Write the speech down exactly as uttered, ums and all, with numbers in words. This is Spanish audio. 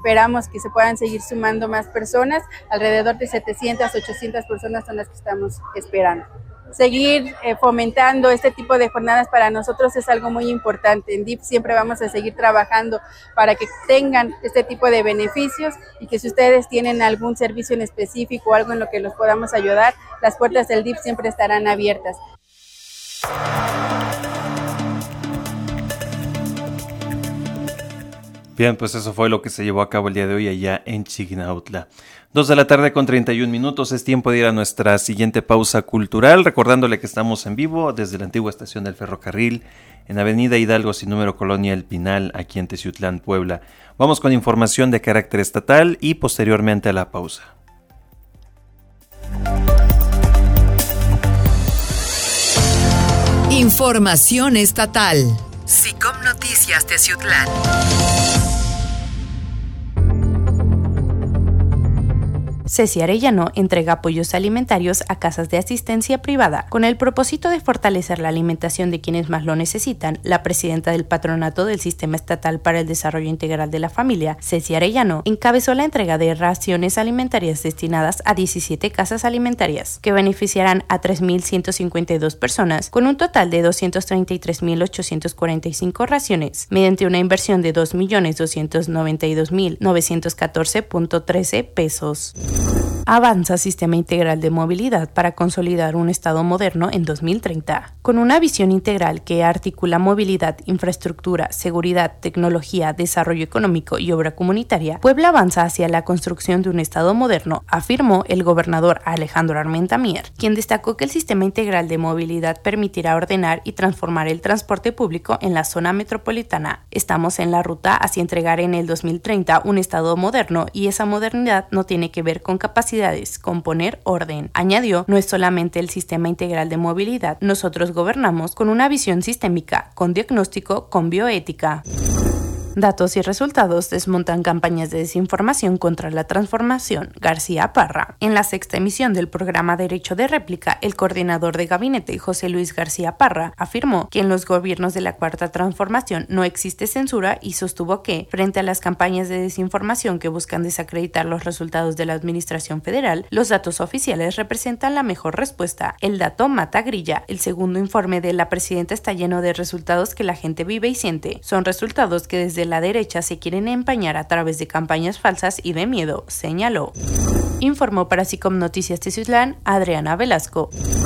esperamos que se puedan seguir sumando más personas, alrededor de setecientas, ochocientas personas son las que estamos esperando. Seguir eh, fomentando este tipo de jornadas para nosotros es algo muy importante. En D I F siempre vamos a seguir trabajando para que tengan este tipo de beneficios y que si ustedes tienen algún servicio en específico o algo en lo que los podamos ayudar, las puertas del D I F siempre estarán abiertas. Bien, pues eso fue lo que se llevó a cabo el día de hoy allá en Chignautla. Dos de la tarde con treinta y un minutos, es tiempo de ir a nuestra siguiente pausa cultural, recordándole que estamos en vivo desde la antigua estación del ferrocarril, en Avenida Hidalgo sin número, Colonia El Pinal, aquí en Teciutlán, Puebla. Vamos con información de carácter estatal y posteriormente a la pausa. Información estatal. SICOM Noticias Teciutlán. Ceci Arellano entrega apoyos alimentarios a casas de asistencia privada. Con el propósito de fortalecer la alimentación de quienes más lo necesitan, la presidenta del Patronato del Sistema Estatal para el Desarrollo Integral de la Familia, Ceci Arellano, encabezó la entrega de raciones alimentarias destinadas a diecisiete casas alimentarias, que beneficiarán a tres mil ciento cincuenta y dos personas, con un total de doscientos treinta y tres mil ochocientos cuarenta y cinco raciones, mediante una inversión de dos millones doscientos noventa y dos mil novecientos catorce punto trece pesos. Avanza Sistema Integral de Movilidad para consolidar un Estado moderno en dos mil treinta. Con una visión integral que articula movilidad, infraestructura, seguridad, tecnología, desarrollo económico y obra comunitaria, Puebla avanza hacia la construcción de un Estado moderno, afirmó el gobernador Alejandro Armenta Mier, quien destacó que el Sistema Integral de Movilidad permitirá ordenar y transformar el transporte público en la zona metropolitana. Estamos en la ruta hacia entregar en el dos mil treinta un Estado moderno y esa modernidad no tiene que ver con capacidad con poner orden. Añadió, no es solamente el sistema integral de movilidad, nosotros gobernamos con una visión sistémica, con diagnóstico, con bioética. Datos y resultados desmontan campañas de desinformación contra la transformación. García Parra. En la sexta emisión del programa Derecho de Réplica, el coordinador de gabinete, José Luis García Parra, afirmó que en los gobiernos de la Cuarta Transformación no existe censura y sostuvo que, frente a las campañas de desinformación que buscan desacreditar los resultados de la administración federal, los datos oficiales representan la mejor respuesta. El dato mata grilla. El segundo informe de la presidenta está lleno de resultados que la gente vive y siente. Son resultados que desde la derecha se quieren empañar a través de campañas falsas y de miedo, señaló. Informó para SICOM Noticias Teciutlán Adriana Velasco.